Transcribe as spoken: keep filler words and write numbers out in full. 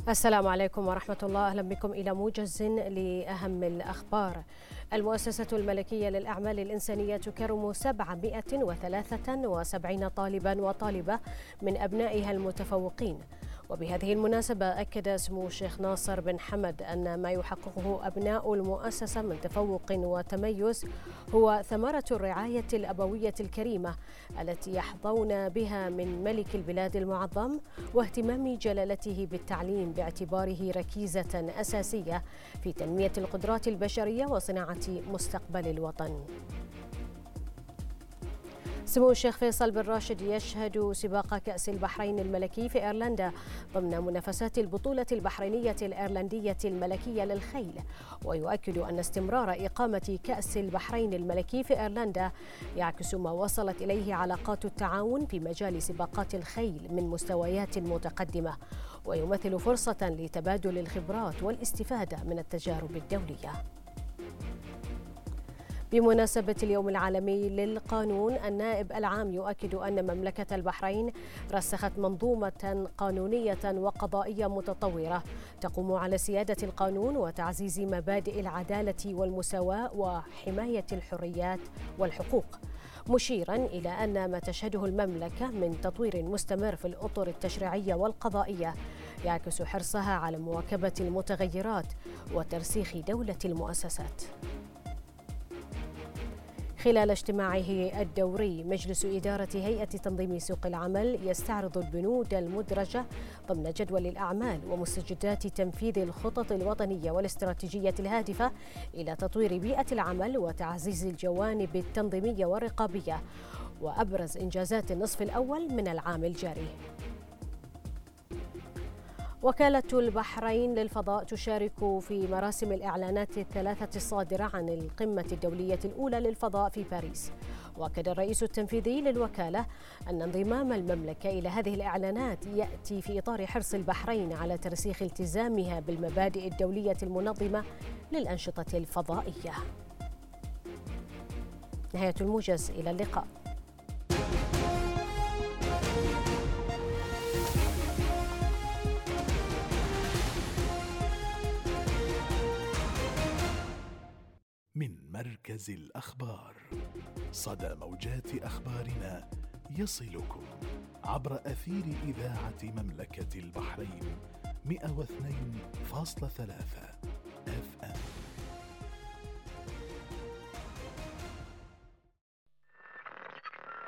السلام عليكم ورحمة الله. أهلا بكم إلى موجز لأهم الأخبار. المؤسسة الملكية للأعمال الإنسانية تكرم سبعمائة وثلاثة وسبعين طالبا وطالبة من أبنائها المتفوقين. وبهذه المناسبة أكد سمو الشيخ ناصر بن حمد أن ما يحققه أبناء المؤسسة من تفوق وتميز هو ثمرة الرعاية الأبوية الكريمة التي يحظون بها من ملك البلاد المعظم، واهتمام جلالته بالتعليم باعتباره ركيزة أساسية في تنمية القدرات البشرية وصناعة مستقبل الوطن. سمو الشيخ فيصل بن راشد يشهد سباق كأس البحرين الملكي في إيرلندا ضمن منافسات البطولة البحرينية الإيرلندية الملكية للخيل، ويؤكد أن استمرار إقامة كأس البحرين الملكي في إيرلندا يعكس ما وصلت إليه علاقات التعاون في مجال سباقات الخيل من مستويات متقدمة، ويمثل فرصة لتبادل الخبرات والاستفادة من التجارب الدولية. بمناسبة اليوم العالمي للقانون، النائب العام يؤكد أن مملكة البحرين رسخت منظومة قانونية وقضائية متطورة تقوم على سيادة القانون وتعزيز مبادئ العدالة والمساواة وحماية الحريات والحقوق، مشيرا إلى أن ما تشهده المملكة من تطوير مستمر في الأطر التشريعية والقضائية يعكس حرصها على مواكبة المتغيرات وترسيخ دولة المؤسسات. خلال اجتماعه الدوري، مجلس إدارة هيئة تنظيم سوق العمل يستعرض البنود المدرجة ضمن جدول الأعمال ومستجدات تنفيذ الخطط الوطنية والاستراتيجية الهادفة إلى تطوير بيئة العمل وتعزيز الجوانب التنظيمية والرقابية، وأبرز إنجازات النصف الأول من العام الجاري. وكالة البحرين للفضاء تشارك في مراسم الإعلانات الثلاثة الصادرة عن القمة الدولية الأولى للفضاء في باريس. وأكد الرئيس التنفيذي للوكالة أن انضمام المملكة إلى هذه الإعلانات يأتي في إطار حرص البحرين على ترسيخ التزامها بالمبادئ الدولية المنظمة للأنشطة الفضائية. نهاية الموجز، إلى اللقاء. من مركز الأخبار، صدى موجات أخبارنا يصلكم عبر أثير إذاعة مملكة البحرين مئة واثنين فاصلة ثلاثة.